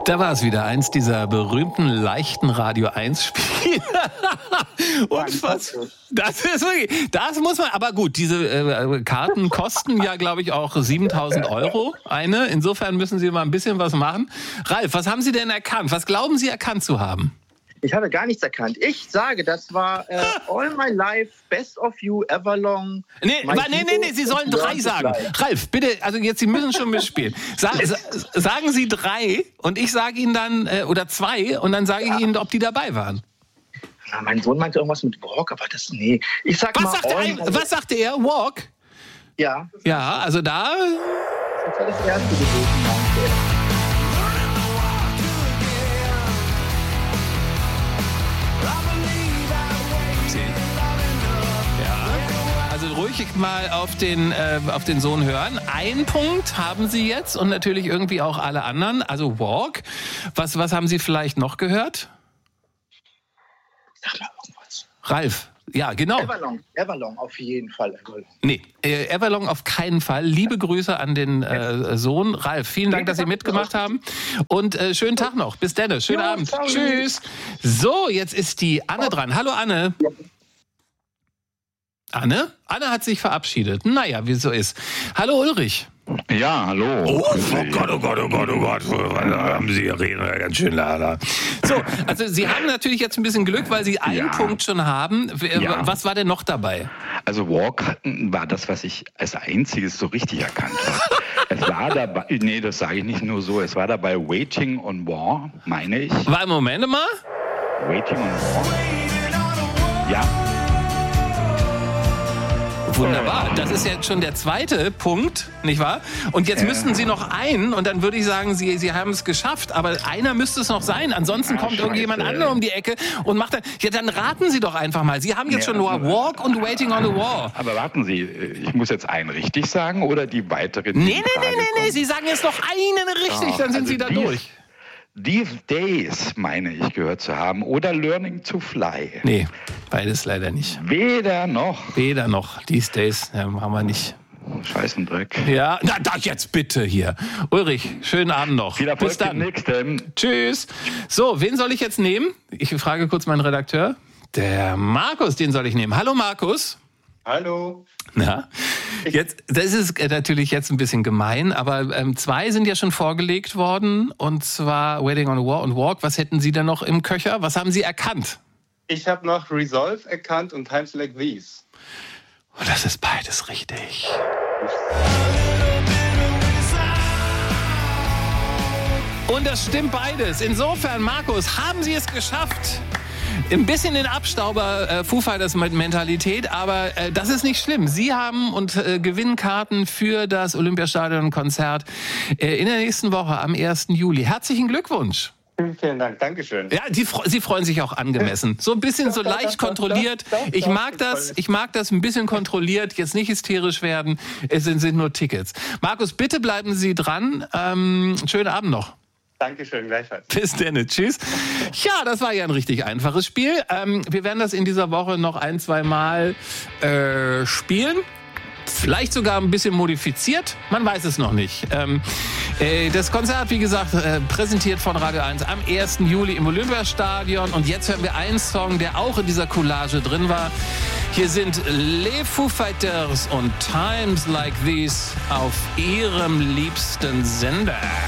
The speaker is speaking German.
Da war es wieder, eins dieser berühmten leichten Radio 1 Spiele. Unfassbar. Das ist wirklich, das muss man, aber gut, diese Karten kosten ja, glaube ich, auch 7.000 € eine. Insofern müssen Sie mal ein bisschen was machen. Ralf, was haben Sie denn erkannt? Was glauben Sie erkannt zu haben? Ich habe gar nichts erkannt. Ich sage, das war All My Life, Best of You, Everlong. Nee, Sie sollen 3 sagen. Ralf, bitte, also jetzt, Sie müssen schon mitspielen. Sagen Sie 3 und ich sage Ihnen dann, oder 2 und dann sage ich Ihnen, ob die dabei waren. Ja, mein Sohn meinte irgendwas mit Walk, aber das, nee. Ich sag was sagte er? Walk? Ja. Ja, also da... Das war das erste gewesen, meinte er. Also ruhig mal auf den Sohn hören. 1 Punkt haben Sie jetzt und natürlich irgendwie auch alle anderen. Also Walk. Was haben Sie vielleicht noch gehört? Sag mal irgendwas. Ralf. Ja, genau. Everlong, auf jeden Fall. Everlong. Nee, Everlong auf keinen Fall. Liebe Grüße an den Sohn. Ralf, vielen Dank, dass Sie mitgemacht haben. Und schönen Tag noch. Bis dann. Schönen Abend. Tschüss. So, jetzt ist die Anne dran. Hallo, Anne. Ja. Anne? Anne hat sich verabschiedet. Naja, wie es so ist. Hallo, Ulrich. Ja, hallo. Oh Gott. Haben Sie reden ja ganz schön leider. So, also Sie haben natürlich jetzt ein bisschen Glück, weil Sie einen Punkt schon haben. Was war denn noch dabei? Also Walk war das, was ich als einziges so richtig erkannt habe. Es war dabei, nee, das sage ich nicht nur so, es war dabei Waiting on War, meine ich. Moment mal. Waiting on War. Ja. Wunderbar, das ist jetzt schon der 2. Punkt, nicht wahr? Und jetzt müssten Sie noch einen und dann würde ich sagen, Sie haben es geschafft, aber einer müsste es noch sein, ansonsten kommt irgendjemand anderer um die Ecke und macht dann, ja dann raten Sie doch einfach mal, Sie haben jetzt schon nur Walk und Waiting on the Wall. Aber warten Sie, ich muss jetzt einen richtig sagen oder die weiteren? Nee, Sie sagen jetzt noch einen richtig, dann sind Sie da durch. These Days, meine ich, gehört zu haben. Oder Learning to Fly. Nee, beides leider nicht. Weder noch. These Days haben wir nicht. Scheiß und Dreck. Ja, na da jetzt bitte hier. Ulrich, schönen Abend noch. Viel Erfolg. Bis dann. Nächsten. Tschüss. So, wen soll ich jetzt nehmen? Ich frage kurz meinen Redakteur. Der Markus, den soll ich nehmen. Hallo Markus. Hallo. Ja, das ist natürlich jetzt ein bisschen gemein, aber 2 sind ja schon vorgelegt worden, und zwar Waiting on a War und Walk. Was hätten Sie denn noch im Köcher? Was haben Sie erkannt? Ich habe noch Resolve erkannt und Times Like These. Oh, das ist beides richtig. Und das stimmt beides. Insofern, Markus, haben Sie es geschafft? Ein bisschen den Abstauber Foo Fighters Mentalität, aber das ist nicht schlimm. Sie haben gewinnen Karten für das Olympiastadion-Konzert in der nächsten Woche am 1. Juli. Herzlichen Glückwunsch. Vielen Dank, Dankeschön. Ja, Sie freuen sich auch angemessen. So ein bisschen so leicht kontrolliert. Ich mag das ein bisschen kontrolliert, jetzt nicht hysterisch werden. Es sind nur Tickets. Markus, bitte bleiben Sie dran. Schönen Abend noch. Dankeschön, gleichfalls. Bis dann, tschüss. Ja, das war ja ein richtig einfaches Spiel. Wir werden das in dieser Woche noch 1-2 Mal spielen. Vielleicht sogar ein bisschen modifiziert. Man weiß es noch nicht. Das Konzert, wie gesagt, präsentiert von Radio 1 am 1. Juli im Olympiastadion. Und jetzt hören wir einen Song, der auch in dieser Collage drin war. Hier sind Les Foo Fighters und Times Like These auf ihrem liebsten Sender.